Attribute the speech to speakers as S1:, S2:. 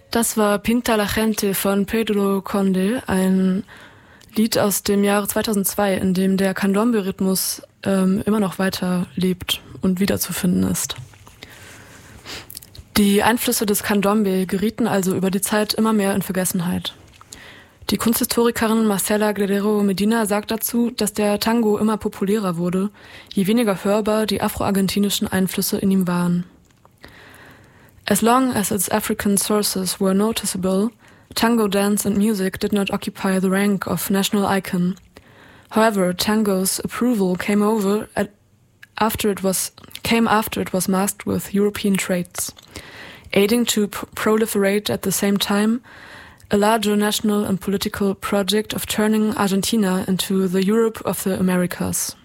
S1: Das war Pinta la Gente von Pedro Conde, ein Lied aus dem Jahre 2002, in dem der Candombe-Rhythmus immer noch weiter lebt und wiederzufinden ist. Die Einflüsse des Candombe gerieten also über die Zeit immer mehr in Vergessenheit. Die Kunsthistorikerin Marcela Guerrero Medina sagt dazu, dass der Tango immer populärer wurde, je weniger hörbar die afroargentinischen Einflüsse in ihm waren. As long as its African sources were noticeable, tango dance and music did not occupy the rank of national icon. However, tango's approval came after it was masked with European traits, aiding to proliferate at the same time a larger national and political project of turning Argentina into the Europe of the Americas.